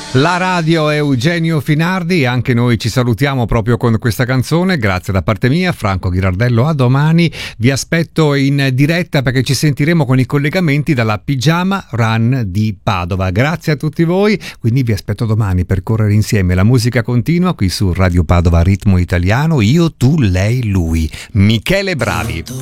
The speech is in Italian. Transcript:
La radio è Eugenio Finardi, anche noi ci salutiamo proprio con questa canzone. Grazie da parte mia, Franco Ghirardello, a domani. Vi aspetto in diretta perché ci sentiremo con i collegamenti dalla Pigiama Run di Padova. Grazie a tutti voi, quindi vi aspetto domani per correre insieme. La musica continua qui su Radio Padova Ritmo Italiano, io, tu, lei, lui. Michele Bravi.